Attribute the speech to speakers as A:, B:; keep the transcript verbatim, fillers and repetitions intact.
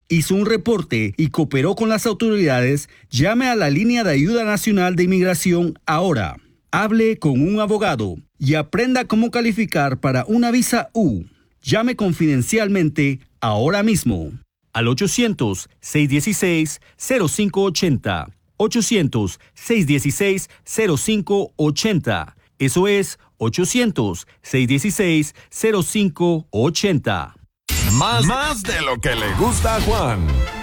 A: hizo un reporte y cooperó con las autoridades, llame a la línea de ayuda nacional de inmigración ahora. Hable con un abogado y aprenda cómo calificar para una visa U. Llame confidencialmente ahora mismo al ochocientos, seiscientos dieciséis, cero cinco ochenta. ochocientos, seiscientos dieciséis, cero cinco ochenta. Eso es ochocientos, seiscientos dieciséis, cero cinco ochenta.
B: Más, más de lo que le gusta a Juan.